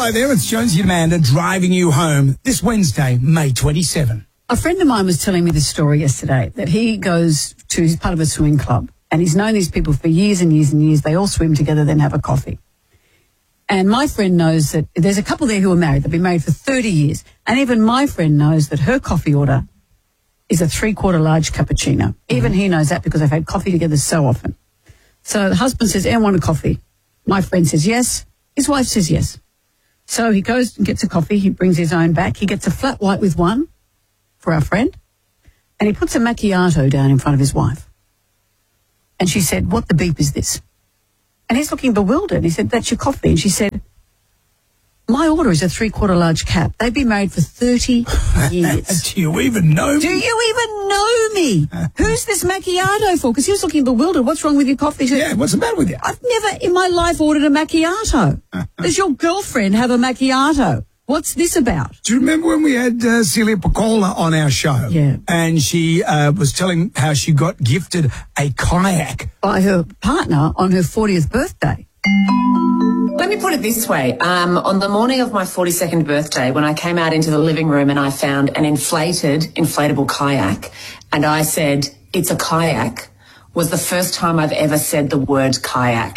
Hello there, it's Jonesy and Amanda driving you home this Wednesday, May 27. A friend of mine was telling me this story yesterday, that he goes to, he's part of a swimming club, and he's known these people for years and years and years. They all swim together, then have a coffee. And my friend knows that there's a couple there who are married. They've been married for 30 years. And even my friend knows that her coffee order is a 3/4 large cappuccino. Even he knows that because they've had coffee together so often. So the husband says, I want a coffee. My friend says yes. His wife says yes. So he goes and gets a coffee. He brings his own back. He gets a flat white with one for our friend. And he puts a macchiato down in front of his wife. And she said, what the beep is this? And he's looking bewildered. He said, that's your coffee. And she said, my order is a 3/4 large cap. They've been married for 30 years. Do you even know me? Do you even know me? Who's this macchiato for? Because he was looking bewildered. What's wrong with your coffee? She said, What's the matter with you? I've never in my life ordered a macchiato. Does your girlfriend have a macchiato? What's this about? Do you remember when we had Celia Piccola on our show? Yeah. And she was telling how she got gifted a kayak by her partner on her 40th birthday. Let me put it this way. On the morning of my 42nd birthday, when I came out into the living room and I found an inflatable kayak, and I said, it's a kayak, was the first time I've ever said the word kayak.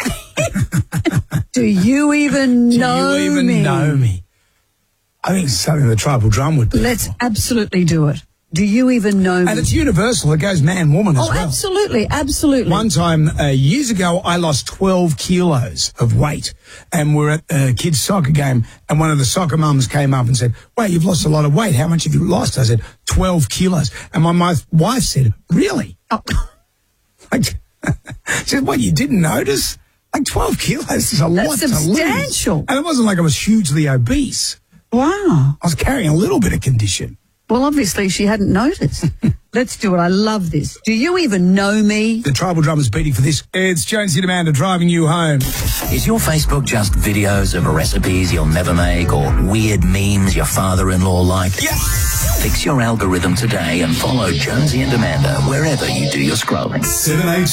Do you even know me? Do you even know me? I think it's something the Tribal Drum would do. Let's absolutely do it. Do you even know me? And it's universal. It goes man-woman as well. Oh, absolutely, absolutely. One time, years ago, I lost 12 kilos of weight. And we're at a kids' soccer game, and one of the soccer mums came up and said, wait, you've lost a lot of weight. How much have you lost? I said, 12 kilos. And my wife said, really? Oh. She said, what, you didn't notice? Like 12 kilos is a lot to lose. That's substantial. And it wasn't like I was hugely obese. Wow. I was carrying a little bit of condition. Well, obviously she hadn't noticed. Let's do it. I love this. Do you even know me? The Tribal Drum is beating for this. It's Jonesy and Amanda driving you home. Is your Facebook just videos of recipes you'll never make or weird memes your father-in-law liked? Yes! Fix your algorithm today and follow Jonesy and Amanda wherever you do your scrolling. 7